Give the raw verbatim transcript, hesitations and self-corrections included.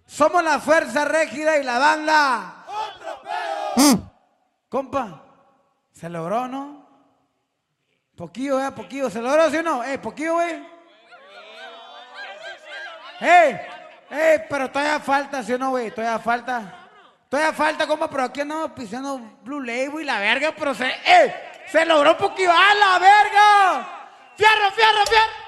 Somos la fuerza rígida y la banda. ¡Otro pedo! Compa, ¿se logró, no? Poquillo, eh, poquillo. ¿Se logró, sí o no? Eh, poquillo, güey. Eh, eh, pero todavía falta, ¿sí o no, güey? Todavía falta. Todavía falta, compa, pero aquí andamos pisando Blue Label y la verga, pero se, eh, se logró un poquillo. ¡A la verga! ¡Fierro, fierro, fierro!